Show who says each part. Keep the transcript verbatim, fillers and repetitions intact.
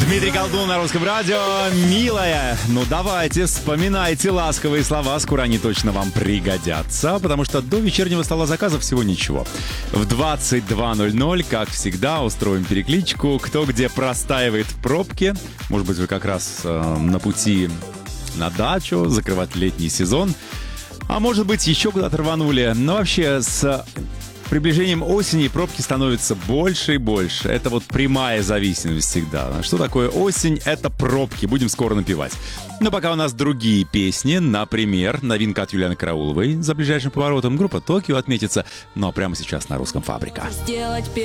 Speaker 1: Дмитрий Колдун на Русском радио. Милая, ну давайте, вспоминайте ласковые слова. Скоро они точно вам пригодятся, потому что до вечернего стола заказов всего ничего. В двадцать два ноль ноль, как всегда, устроим перекличку. Кто где простаивает в пробке. Может быть, вы как раз э, на пути на дачу, закрывать летний сезон. А может быть, еще куда-то рванули. Но вообще, с приближением осени пробки становятся больше и больше. Это вот прямая зависимость всегда. Что такое осень? Это пробки. Будем скоро напевать. Но пока у нас другие песни. Например, новинка от Юлианы Карауловой. За ближайшим поворотом группа «Токио» отметится. Но прямо сейчас на Русском «Фабрика».